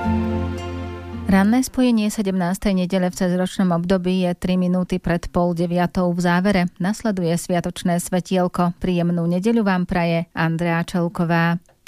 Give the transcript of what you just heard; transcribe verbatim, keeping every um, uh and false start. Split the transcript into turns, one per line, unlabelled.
Ranné spojenie sedemnástej nedele v cezročnom období je tri minúty pred pol deviatou v závere. Nasleduje sviatočné svetielko. Príjemnú nedeľu vám praje Andrea Čelková.